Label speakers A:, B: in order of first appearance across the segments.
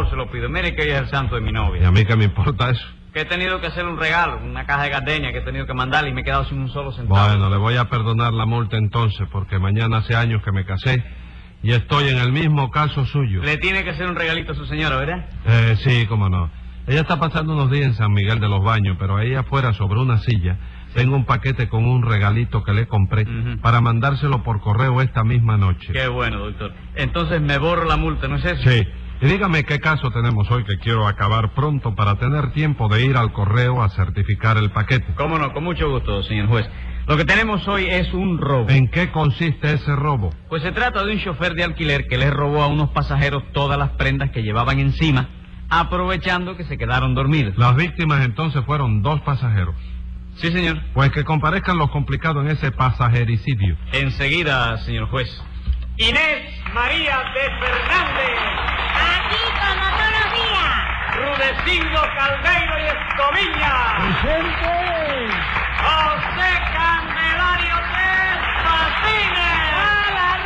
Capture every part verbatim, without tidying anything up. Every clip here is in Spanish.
A: favor, se lo pido. Mire que hoy es el santo de mi
B: ¿Y
A: novia.
B: a mí qué me importa eso?
A: Que he tenido que hacerle un regalo, una caja de gardenia que he tenido que mandarle y me he quedado sin un solo centavo.
B: Bueno, le voy a perdonar la multa entonces, porque mañana hace años que me casé y estoy en el mismo caso suyo.
A: Le tiene que hacer un regalito a su señora, ¿verdad?
B: Eh, sí, cómo no. Ella está pasando unos días en San Miguel de los Baños, pero ahí afuera, sobre una silla, tengo un paquete con un regalito que le compré
A: Uh-huh.
B: para mandárselo por correo esta misma noche.
A: Qué bueno, doctor. Entonces me borro la multa, ¿no es eso?
B: Sí. Y dígame qué caso tenemos hoy, que quiero acabar pronto para tener tiempo de ir al correo a certificar el paquete.
A: Cómo no, con mucho gusto, señor juez. Lo que tenemos hoy es un robo.
B: ¿En qué consiste ese robo?
A: Pues se trata de un chofer de alquiler que les robó a unos pasajeros todas las prendas que llevaban encima, aprovechando que se quedaron dormidos.
B: Las víctimas entonces fueron dos pasajeros.
A: Sí, señor.
B: Pues que comparezcan los complicados en ese pasajericidio.
A: Enseguida, señor juez. Inés María de Fernández.
C: Aquí como todos los días.
A: Rudecindo Caldeiro y Escoviña.
D: ¡Presente!
A: José Candelario Tres Patines.
C: ¡A la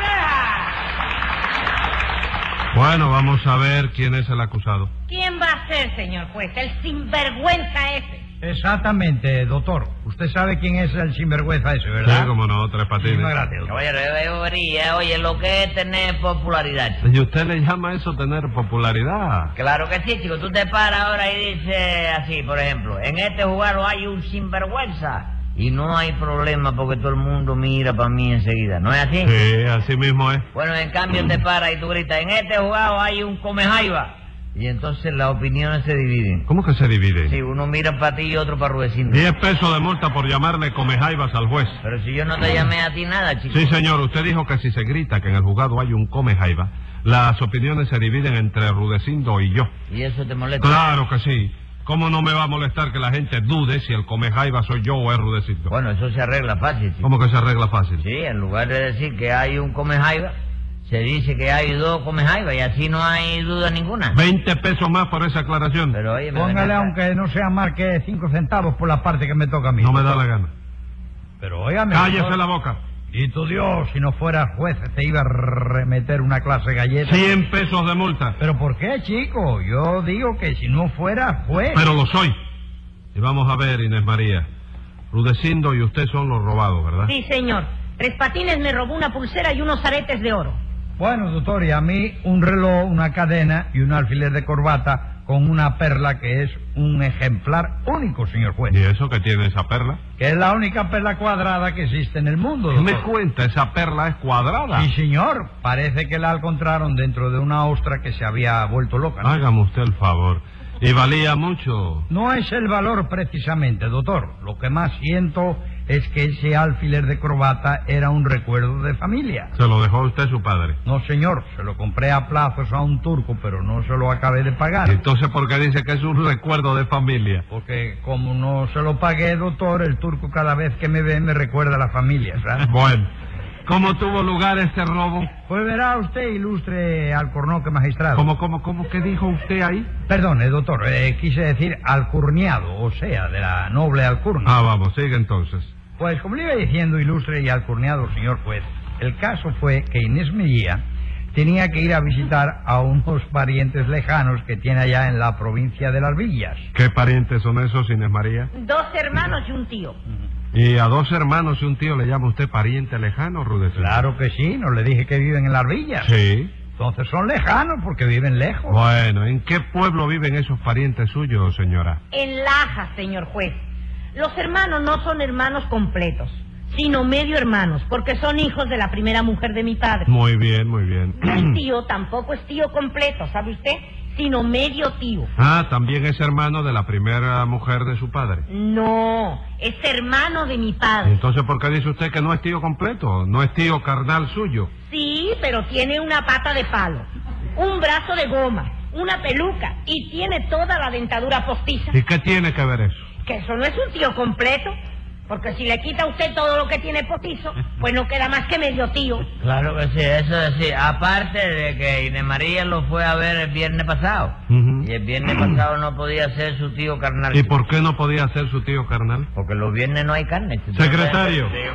C: reja!
B: Bueno, vamos a ver quién es el acusado.
C: ¿Quién va a ser, señor juez? El sinvergüenza ese.
D: Exactamente, doctor. Usted sabe quién es el sinvergüenza ese, ¿verdad?
B: Sí, como no, Tres Patines.
D: Muchísimas gracias, doctor.
E: Caballero, yo vería, oye, lo que es tener popularidad.
B: ¿Y usted le llama eso tener popularidad?
E: Claro que sí, chico. Tú te paras ahora y dices así, por ejemplo, en este jugar hay un sinvergüenza y no hay problema porque todo el mundo mira para mí enseguida. ¿No es así?
B: Sí, así mismo es.
E: Bueno, en cambio te paras y tú gritas, en este jugado hay un comejaiba. Y entonces las opiniones se dividen.
B: ¿Cómo que se divide?
E: Sí, uno mira para ti y otro para Rudecindo.
B: Diez pesos de multa por llamarle comejaibas al juez.
E: Pero si yo no te llamé a ti nada, chico.
B: Sí, señor, usted dijo que si se grita que en el juzgado hay un comejaiba, las opiniones se dividen entre Rudecindo y yo.
E: ¿Y eso te molesta?
B: Claro que sí. ¿Cómo no me va a molestar que la gente dude si el comejaiba soy yo o es Rudecindo?
E: Bueno, eso se arregla fácil, chico.
B: ¿Cómo que se arregla fácil?
E: Sí, en lugar de decir que hay un comejaiba, se dice que hay dos comejaiba y así no hay duda ninguna.
B: Veinte pesos más por esa aclaración.
E: Pero oye,
D: Póngale, aunque no sea más que cinco centavos por la parte que me toca a mí.
B: No me da la gana.
D: Pero óigame.
B: Cállese
D: doctor.
B: la boca.
D: Y tu Dios, si no fuera juez, te iba a remeter una clase de galletas.
B: Cien pesos de multa.
D: ¿Pero por qué, chico? Yo digo que si no fuera juez...
B: Pero lo soy. Y vamos a ver, Inés María. Rudecindo y usted son los robados, ¿verdad?
C: Sí, señor. Tres Patines me robó una pulsera y unos aretes de oro.
D: Bueno, doctor, y a mí un reloj, una cadena y un alfiler de corbata con una perla que es un ejemplar único, señor juez.
B: ¿Y eso que tiene esa perla?
D: Que es la única perla cuadrada que existe en el mundo,
B: ¿Qué
D: doctor.
B: me cuenta? Esa perla es cuadrada.
D: Sí, señor. Parece que la encontraron dentro de una ostra que se había vuelto loca, ¿no?
B: Hágame usted el favor. ¿Y valía mucho?
D: No es el valor precisamente, doctor. Lo que más siento es que ese alfiler de corbata era un recuerdo de familia.
B: ¿Se lo dejó usted su padre?
D: No, señor. Se lo compré a plazos a un turco, pero no se lo acabé de pagar.
B: Entonces, ¿por qué dice que es un recuerdo de familia?
D: Porque como no se lo pagué, doctor, el turco cada vez que me ve me recuerda a la familia, ¿sabes?
B: Bueno, ¿cómo tuvo lugar este robo?
D: Pues verá usted, ilustre alcornoque magistrado.
B: ¿Cómo, cómo, cómo? ¿Qué dijo usted ahí?
D: Perdone, doctor, eh, quise decir alcurniado, o sea, de la noble alcurnia.
B: Ah, vamos, sigue entonces.
D: Pues como le iba diciendo, ilustre y alcurniado señor juez, el caso fue que Inés Mejía tenía que ir a visitar a unos parientes lejanos que tiene allá en la provincia de Las Villas.
B: ¿Qué parientes son esos, Inés María?
C: Dos hermanos y un tío.
B: ¿Y a dos hermanos y un tío le llama usted pariente lejano, Rudecindo?
D: Claro que sí, no le dije que viven en Las Villas.
B: Sí.
D: Entonces son lejanos porque viven lejos.
B: Bueno, ¿en qué pueblo viven esos parientes suyos, señora?
C: En Laja, señor juez. Los hermanos no son hermanos completos, sino medio hermanos, porque son hijos de la primera mujer de mi padre.
B: Muy bien, muy bien.
C: El tío tampoco es tío completo, ¿sabe usted? Sino medio tío.
B: Ah, también es hermano de la primera mujer de su padre.
C: No, es hermano de mi padre.
B: Entonces, ¿por qué dice usted que no es tío completo? ¿No es tío carnal suyo?
C: Sí, pero tiene una pata de palo, un brazo de goma, una peluca y tiene toda la dentadura postiza.
B: ¿Y qué tiene que ver eso?
C: Que eso no es un tío completo, porque si le quita a usted todo lo que tiene postizo, pues no queda más que medio tío.
E: Claro que sí, eso es así. Aparte de que Inés María lo fue a ver el viernes pasado.
B: Uh-huh.
E: Y el viernes pasado no podía ser su tío carnal.
B: ¿Y por qué no podía ser su tío carnal?
E: Porque los viernes no hay carne.
B: Secretario.
E: Sí.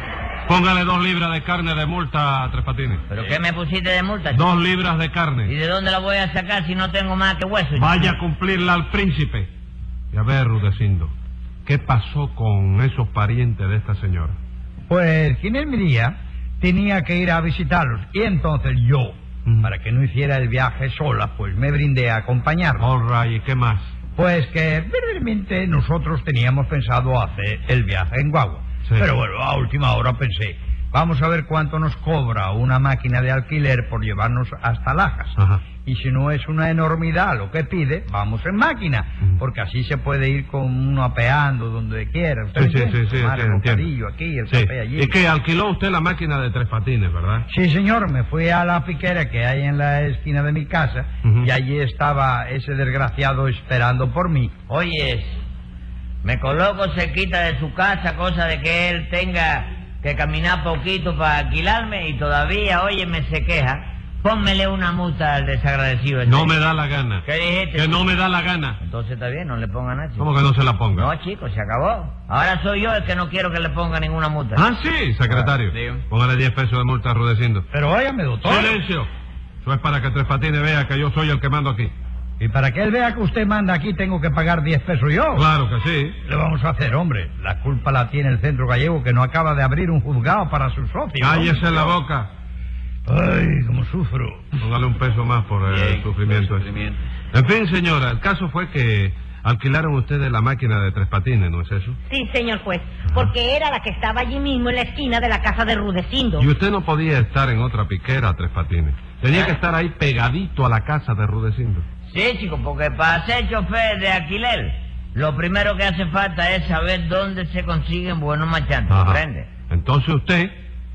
B: Póngale dos libras de carne de multa a Tres Patines.
E: ¿Pero qué me pusiste de multa, chico?
B: Dos libras de
E: ¿Y
B: carne.
E: de dónde la voy a sacar si no tengo más que hueso, chico?
B: Vaya a cumplirla al príncipe. Y a ver, Rudecindo, ¿qué pasó con esos parientes de esta señora?
D: Pues Ginés Medía tenía que ir a visitarlos. Y entonces yo,
B: Mm.
D: para que no hiciera el viaje sola, pues me brindé a acompañarlos.
B: All right, ¿y qué más?
D: Pues que verdaderamente nosotros teníamos pensado hacer el viaje en guagua.
B: Sí.
D: Pero bueno, a última hora pensé, vamos a ver cuánto nos cobra una máquina de alquiler por llevarnos hasta Lajas.
B: Ajá.
D: Y si no es una enormidad lo que pide, vamos en máquina,
B: Mm.
D: porque así se puede ir con uno apeando donde quiera. ¿Usted
B: Sí, sí,
D: entiende?
B: sí, sí,
D: Tomar
B: sí,
D: el
B: entiendo.
D: bocadillo aquí, el
B: Sí.
D: café allí.
B: Y que alquiló usted la máquina de Tres Patines, ¿verdad?
D: Sí, señor, me fui a la piquera que hay en la esquina de mi casa
B: Ujú.
D: y allí estaba ese desgraciado esperando por mí.
E: Oye, me coloco cerquita de su casa, cosa de que él tenga que caminar poquito para alquilarme y todavía, oye, me se queja. Pónmele una multa al desagradecido ese.
B: No me da la gana.
E: ¿Qué dijiste?
B: Que no me da la gana.
E: Entonces está bien, no le pongan nada, chico.
B: ¿Cómo que no se la ponga?
E: No, chico, se acabó. Ahora soy yo el que no quiero que le ponga ninguna multa.
B: Ah, sí, secretario.
A: Ah, digo.
B: Póngale diez pesos de multa a Rudecindo.
D: Pero óigame, doctor.
B: ¡Silencio! Eso es para que Tres Patines vea que yo soy el que mando aquí.
D: Y para que él vea que usted manda aquí, tengo que pagar diez pesos yo.
B: Claro que sí.
D: ¿Qué le vamos a hacer, hombre? La culpa la tiene el centro gallego que no acaba de abrir un juzgado para sus socios.
B: Cállese
D: hombre.
B: la boca.
D: Ay, cómo sufro.
B: Póngale un peso más por el
A: Bien,
B: sufrimiento.
A: por el
B: ese.
A: sufrimiento.
B: En fin, señora, el caso fue que alquilaron ustedes la máquina de Tres Patines, ¿no es eso?
C: Sí, señor juez, porque era la que estaba allí mismo en la esquina de la casa de Rudecindo.
B: Y usted no podía estar en otra piquera, Tres Patines. Tenía que estar ahí pegadito a la casa de Rudecindo.
E: Sí, chico, porque para ser chofer de alquiler, lo primero que hace falta es saber dónde se consiguen buenos marchantes,
B: Ajá.
E: ¿comprende?
B: Entonces usted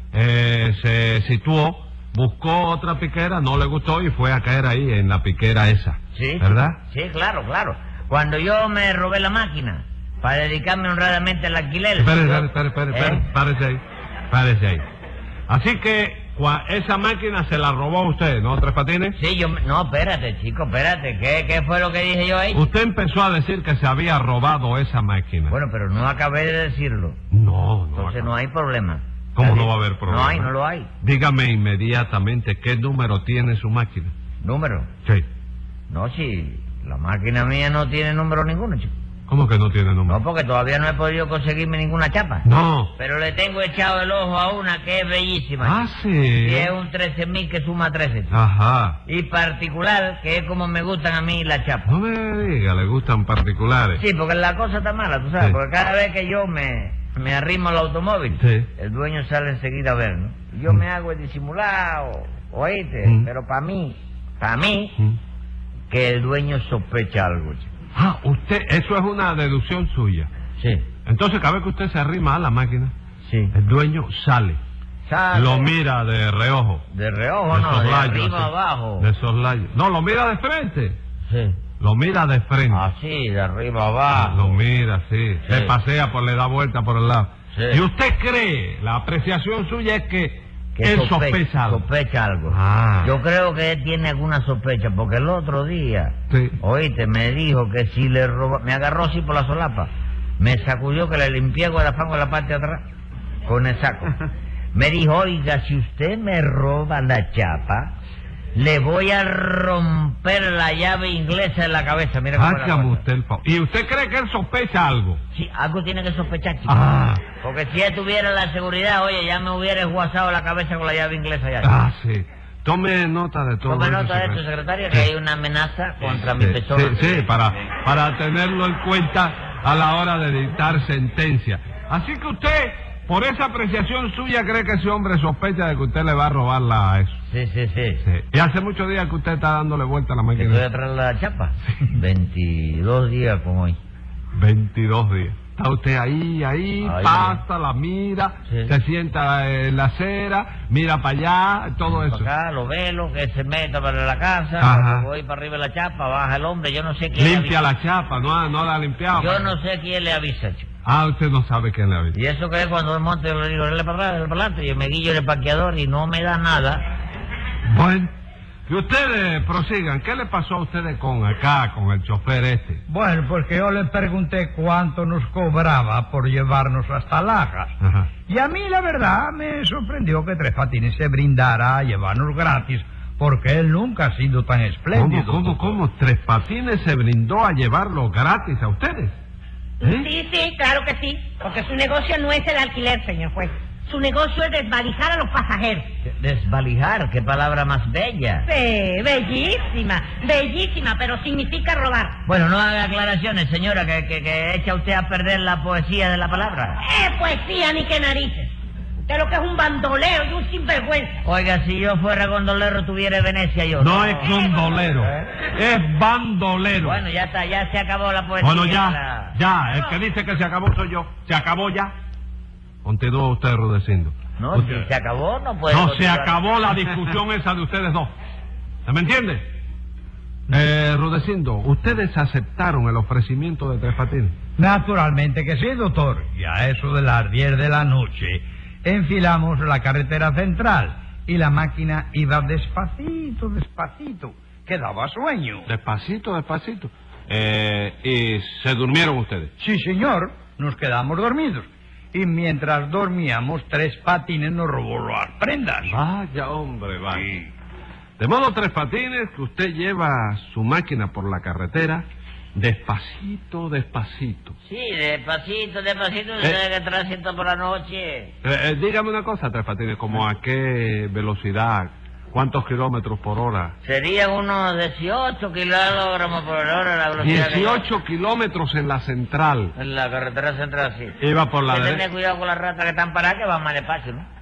B: eh, se situó, buscó otra piquera, no le gustó y fue a caer ahí en la piquera esa.
E: Sí.
B: ¿Verdad?
E: Sí, claro, claro. Cuando yo me robé la máquina para dedicarme honradamente al alquiler...
B: Espere,
E: yo-
B: espere, espere, espere, espere,
E: ¿Eh?
B: párese ahí, párese ahí. Así que cua- esa máquina se la robó usted, ¿no, Tres Patines?
E: Sí, yo... me- No, espérate, chico, espérate. ¿Qué, ¿Qué fue lo que dije yo ahí?
B: Usted empezó a decir que se había robado esa máquina.
E: Bueno, pero no acabé de decirlo.
B: No, no.
E: Entonces no hay problema.
B: ¿Cómo
E: ¿Está
B: no va a
E: bien?
B: haber problema?
E: No hay, no lo hay.
B: Dígame inmediatamente qué número tiene su máquina.
E: ¿Número?
B: Sí.
E: No, si la máquina mía no tiene número ninguno, chico.
B: ¿Cómo que no tiene número?
E: No, porque todavía no he podido conseguirme ninguna chapa.
B: No.
E: Pero le tengo echado el ojo a una que es bellísima.
B: Ah,
E: chico.
B: sí.
E: Y es un trece mil que suma trece. chico.
B: Ajá.
E: Y particular, que es como me gustan a mí las chapas.
B: No me diga, le gustan particulares.
E: Sí, porque la cosa está mala, tú sabes.
B: Sí.
E: Porque cada vez que yo me, me arrimo al automóvil,
B: Sí.
E: el dueño sale enseguida a ver, ¿no? Y yo
B: Mm.
E: me hago el disimulado, oíste.
B: Mm.
E: Pero para mí, para mí,
B: Mm.
E: que el dueño sospecha algo, chico.
B: Ah, usted, eso es una deducción suya.
E: Sí,
B: Entonces, cada vez que usted se arrima a la máquina,
E: sí.
B: el dueño sale,
E: Sale
B: lo mira de reojo.
E: de reojo,
B: de
E: no, de
B: soslayo,
E: arriba
B: así.
E: abajo.
B: De soslayo. No, lo mira de frente.
E: Sí.
B: Lo mira de frente.
E: Así, de arriba abajo.
B: Lo mira, sí.
E: Sí.
B: Le pasea, por le da vuelta por el lado.
E: Sí.
B: Y usted cree, la apreciación suya es que,
E: Que
B: él
E: sospe-
B: sospecha algo.
E: sospecha algo.
B: Ah.
E: Yo creo que él tiene alguna sospecha, porque el otro día,
B: Sí.
E: oíste, me dijo que si le roba, me agarró así por la solapa, me sacudió que le limpié con la fango en la parte de atrás, con el saco. Me dijo, oiga, si usted me roba la chapa, le voy a romper la llave inglesa en la cabeza. Mira cómo es la
B: Hágame
E: cosa.
B: usted el favor. ¿Y usted cree que él sospecha algo?
E: Sí, algo tiene que sospechar, chico.
B: Ah.
E: Porque si él tuviera la seguridad, oye, ya me hubiera esguazado la cabeza con la llave inglesa ya.
B: Ah, sí. Tome nota de todo
E: Tome
B: eso,
E: nota de esto,
B: secretario.
E: secretario, que hay una amenaza contra mi
B: Sí,
E: persona.
B: sí, sí, para, para tenerlo en cuenta a la hora de dictar sentencia. Así que usted, por esa apreciación suya, cree que ese hombre sospecha de que usted le va a robar la eso.
E: Sí, sí, sí.
B: Sí. Y hace muchos días que usted está dándole vuelta a la
E: Que
B: máquina.
E: estoy atrás de la chapa. veintidós días con hoy.
B: veintidós días. Está usted ahí, ahí,
E: Ahí,
B: pasa, la mira,
E: Sí.
B: se sienta en la acera, mira para allá, todo eso.
E: Para acá, lo velo, que se meta para la casa,
B: Ajá.
E: cuando voy para arriba de la chapa, baja el hombre, yo no sé quién
B: Limpia
E: le avisa.
B: la chapa, no, no la ha limpiado.
E: Yo no sé quién le avisa, chico.
B: Ah, usted no sabe quién le avisa.
E: Y eso que es cuando el monte, yo le digo, dale para atrás, dale para adelante, yo me guillo en el parqueador y no me da nada.
B: Bueno, Y ustedes prosigan, ¿qué le pasó a ustedes con acá, con el chofer este?
D: Bueno, porque yo le pregunté cuánto nos cobraba por llevarnos hasta Lajas.
B: Ajá.
D: Y a mí, la verdad, me sorprendió que Tres Patines se brindara a llevarnos gratis, porque él nunca ha sido tan espléndido.
B: ¿Cómo, cómo, cómo? ¿Tres Patines se brindó a llevarlo gratis a ustedes? ¿Eh?
C: Sí, sí, claro que sí, porque su negocio no es el alquiler, señor juez. Su negocio es desvalijar a los pasajeros.
E: Desvalijar, qué palabra más bella.
C: Sí, bellísima, bellísima, pero significa robar.
E: Bueno, no haga aclaraciones, señora, que, que, que echa usted a perder la poesía de la palabra.
C: Eh, poesía ni que narices. Usted lo que es un bandolero y un sinvergüenza.
E: Oiga, si yo fuera gondolero, tuviera Venecia yo.
B: No es gondolero, es bandolero.
E: Bueno, ya está, ya se acabó la poesía.
B: Bueno, ya,
E: la...
B: ya, el que dice que se acabó soy yo. Se acabó ya. Continúa usted, Rudecindo.
E: No,
B: Usted-
E: si se acabó, no puede
B: No, se
E: continuar.
B: acabó la discusión esa de ustedes dos. ¿Se me entiende? Eh, Rudecindo, ¿ustedes aceptaron el ofrecimiento de Tres Patines?
D: Naturalmente que sí, doctor. Y a eso de las diez de la noche enfilamos la carretera central y la máquina iba despacito, despacito, que daba sueño.
B: Despacito, despacito. Eh, ¿Y se durmieron ustedes?
D: Sí, señor, nos quedamos dormidos. Y mientras dormíamos, Tres Patines nos robó las prendas.
B: Vaya, hombre, vaya. De modo, Tres Patines, que usted lleva su máquina por la carretera despacito, despacito.
E: Sí, despacito, despacito,
B: Eh.
E: se que tránsito por la noche.
B: Eh, eh, dígame una cosa, Tres Patines, ¿como a qué velocidad, cuántos kilómetros por hora?
E: Serían unos dieciocho kilogramos por hora la velocidad. que
B: dieciocho kilómetros en la central.
E: yo- En la carretera central, sí.
B: Iba por la
E: Hay que
B: derecha.
E: tener cuidado con las ratas que están paradas, que van más despacio, ¿no?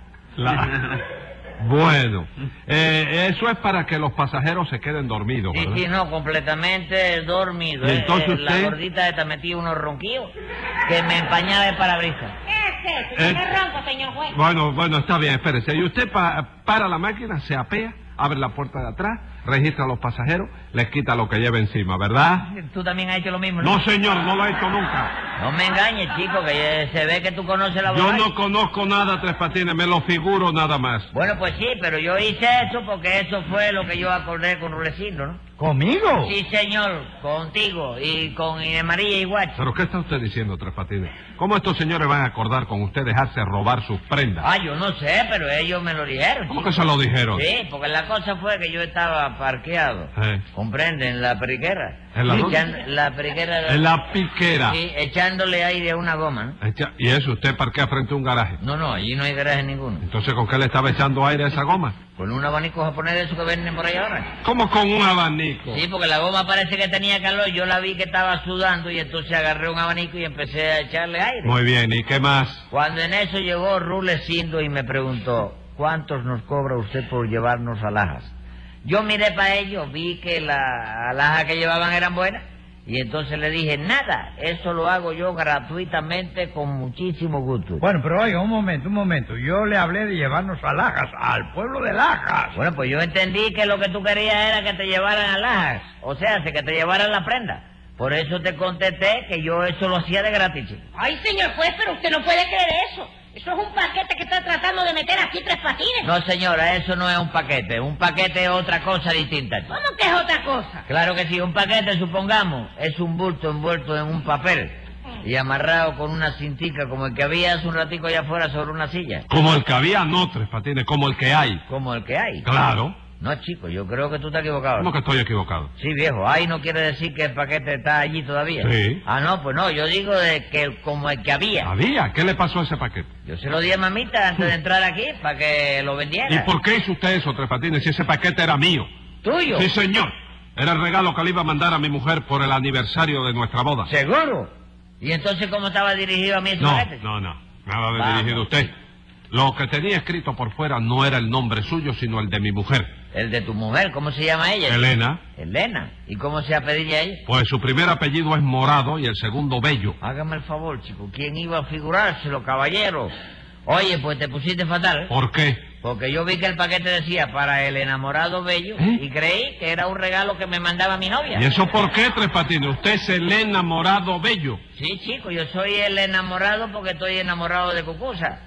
B: La- Bueno, eh, eso es para que los pasajeros se queden dormidos,
E: Sí,
B: ¿verdad?
E: sí, no, completamente dormido.
B: ¿Y
E: ¿eh?
B: entonces
E: Eh,
B: usted?
E: La gordita esta metía unos ronquillos que me empañaba el parabrisas.
C: ¿Qué es eso?
B: Eh.
C: Yo no ronco, señor juez.
B: Bueno, bueno, está bien, espérese. Y usted pa- para la máquina, se apea, abre la puerta de atrás, registra a los pasajeros, les quita lo que lleva encima, ¿verdad?
E: Tú también has hecho lo mismo, ¿no?
B: No, señor, no lo he hecho nunca.
E: No me engañes, chico, que eh, se ve que tú conoces la
B: Yo
E: borracha.
B: no conozco nada, Tres Patines, me lo figuro nada más.
E: Bueno, pues sí, pero yo hice eso porque eso fue lo que yo acordé con Rulecindo, ¿no?
D: ¿Conmigo?
E: Sí, señor, contigo y con Inés María y Guacho.
B: ¿Pero qué está usted diciendo, Tres Patines? ¿Cómo estos señores van a acordar con usted dejarse robar sus prendas?
E: Ah, yo no sé, pero ellos me lo dijeron.
B: ¿Cómo
E: chico.
B: que se lo dijeron?
E: Sí, porque la cosa fue que yo estaba parqueado.
B: Eh.
E: ¿Comprende? En la periquera.
B: ¿En la dónde?
E: Echan- la periquera.
B: En la piquera.
E: Sí, echándole aire a una goma, ¿no?
B: Echa- ¿Y eso usted parquea frente a un garaje?
E: No, no, allí no hay garaje ninguno.
B: Entonces, ¿con qué le estaba echando aire a esa goma?
E: Con un abanico japonés de esos que venden por ahí ahora.
B: ¿Cómo con un abanico?
E: Sí, porque la goma parece que tenía calor. Yo la vi que estaba sudando y entonces agarré un abanico y empecé a echarle aire.
B: Muy bien, ¿y qué más?
E: Cuando en eso llegó Rulecindo y me preguntó, ¿cuántos nos cobra usted por llevarnos alhajas? Yo miré para ellos, vi que las alhajas que llevaban eran buenas y entonces le dije, nada, eso lo hago yo gratuitamente con muchísimo gusto.
D: Bueno, pero oiga, un momento, un momento. Yo le hablé de llevarnos a Lajas, al pueblo de Lajas.
E: Bueno, pues yo entendí que lo que tú querías era que te llevaran alhajas, o sea, que te llevaran la prenda. Por eso te contesté que yo eso lo hacía de gratis, chico.
C: Ay, señor juez, pero usted no puede creer eso. Eso es un paquete que está tratando de meter aquí Tres Patines.
E: No, señora, eso no es un paquete. Un paquete es otra cosa distinta, chico.
C: ¿Cómo que es otra cosa?
E: Claro que sí, un paquete, supongamos, es un bulto envuelto en un papel y amarrado con una cintica como el que había hace un ratico allá afuera sobre una silla.
B: Como el que había, no, Tres Patines, como el que hay.
E: Como el que hay.
B: Claro.
E: No, chico, yo creo que tú estás equivocado.
B: ¿Cómo que estoy equivocado?
E: Sí, viejo, ahí no quiere decir que el paquete está allí todavía.
B: Sí.
E: Ah, no, pues no, yo digo de que el- como el que había.
B: ¿Había? ¿Qué le pasó a ese paquete?
E: Yo se lo di a mamita antes de entrar aquí para que lo vendiera.
B: ¿Y por qué hizo usted eso, Tres Patines, si ese paquete era mío?
E: ¿Tuyo?
B: Sí, señor. Era el regalo que le iba a mandar a mi mujer por el aniversario de nuestra boda.
E: ¿Seguro? ¿Y entonces cómo estaba dirigido a mí ese
B: No,
E: paquete?
B: no, no. Nada de
E: Vamos.
B: dirigido a usted. Lo que tenía escrito por fuera no era el nombre suyo, sino el de mi mujer.
E: El de tu mujer, ¿cómo se llama ella?
B: Elena.
E: Elena. ¿Y cómo se apellida ella?
B: Pues su primer apellido es Morado y el segundo Bello.
E: Hágame el favor, chico. ¿Quién iba a figurárselo, caballero? Oye, pues te pusiste fatal.
B: ¿Por qué?
E: Porque yo vi que el paquete decía para el enamorado bello
B: ¿Eh?
E: y creí que era un regalo que me mandaba mi novia.
B: ¿Y eso por qué, Tres Patines? Usted es el enamorado Bello.
E: Sí, chico, yo soy el enamorado porque estoy enamorado de Cucusa.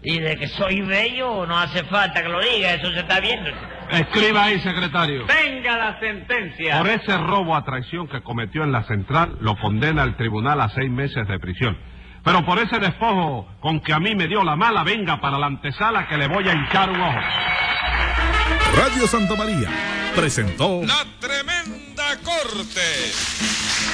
E: Y de que soy bello no hace falta que lo diga, eso se está viendo.
B: Escriba ahí, secretario.
A: Venga la sentencia.
B: Por ese robo a traición que cometió en la central, lo condena el tribunal a seis meses de prisión. Pero por ese despojo con que a mí me dio la mala, venga para la antesala que le voy a hinchar un ojo.
F: Radio Santa María presentó
G: La Tremenda Corte.